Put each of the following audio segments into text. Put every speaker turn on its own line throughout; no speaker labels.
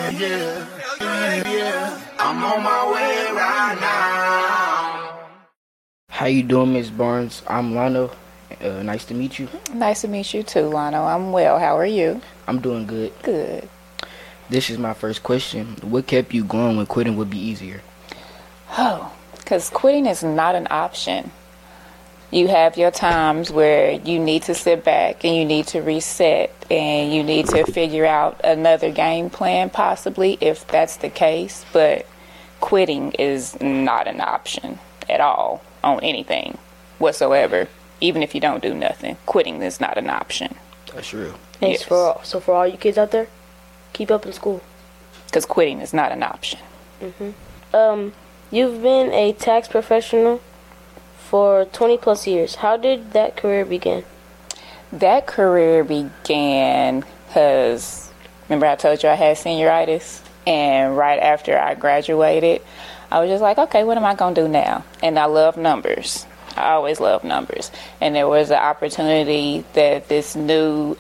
I'm on my way right now.
How you doing, Miss Barnes? I'm Lano. Nice to meet you.
Nice to meet you too, Lano. I'm well. How are you?
I'm doing good.
Good.
This is my first question. What kept you going when quitting would be easier?
Oh, because quitting is not an option. You have your times where you need to sit back and you need to reset and you need to figure out another game plan possibly if that's the case. But quitting is not an option at all on anything whatsoever. Even if you don't do nothing, quitting is not an option.
That's real.
Thanks
Yes.
for all you kids out there, keep up in school.
Because quitting is not an option.
You've been a tax professional for 20 plus years. How did that career begin?
That career began because, remember I told you I had senioritis? And right after I graduated, I was just like, okay, what am I going to do now? And I love numbers. I always love numbers. And there was an opportunity that this new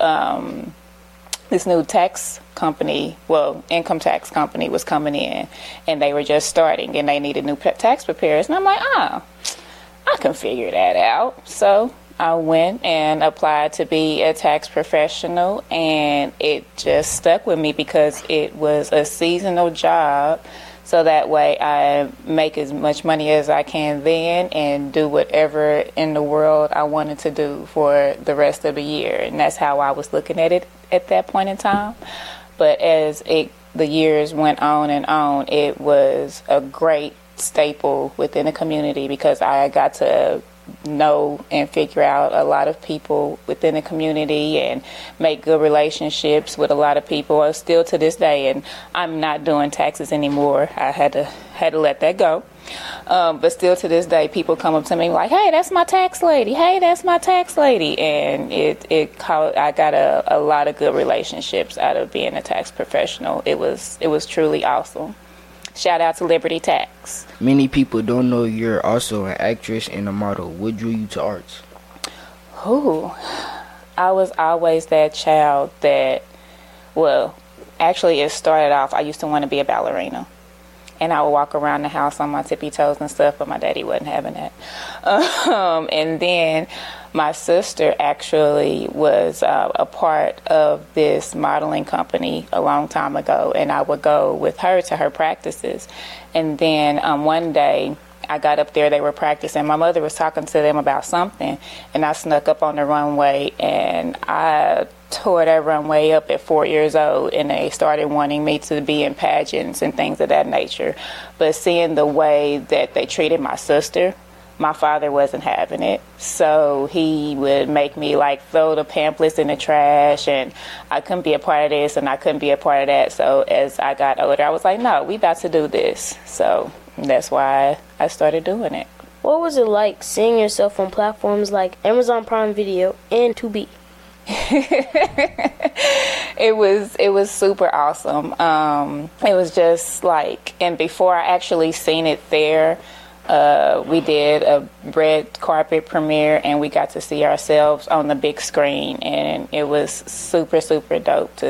tax company, income tax company was coming in, and they were just starting, and they needed new tax preparers. And I'm like, I can figure that out. So I went and applied to be a tax professional, and it just stuck with me because it was a seasonal job. So that way I make as much money as I can then and do whatever in the world I wanted to do for the rest of the year. And that's how I was looking at it at that point in time. But as the years went on and on, it was a great staple within the community because I got to know and figure out a lot of people within the community and make good relationships with a lot of people still to this day. And I'm not doing taxes anymore. I had to let that go. But still to this day, people come up to me like, hey, that's my tax lady. Hey, that's my tax lady. And I got a lot of good relationships out of being a tax professional. It was truly awesome. Shout out to Liberty Tax.
Many people don't know you're also an actress and a model. What drew you to arts?
I was always that child that, actually it started off, I used to want to be a ballerina. And I would walk around the house on my tippy toes and stuff, but my daddy wasn't having that. And then my sister actually was a part of this modeling company a long time ago, and I would go with her to her practices. And then one day I got up there, they were practicing. My mother was talking to them about something, and I snuck up on the runway, and I tore that runway up at 4 years old, and they started wanting me to be in pageants and things of that nature. But seeing the way that they treated my sister, my father wasn't having it. So he would make me like throw the pamphlets in the trash, and I couldn't be a part of this and I couldn't be a part of that. So as I got older, I was like, no, we about to do this. So that's why I started doing it.
What was it like seeing yourself on platforms like Amazon Prime Video and Tubi?
It was super awesome. It was just like, and before I actually seen it there, we did a red carpet premiere, and we got to see ourselves on the big screen, and it was super, super dope to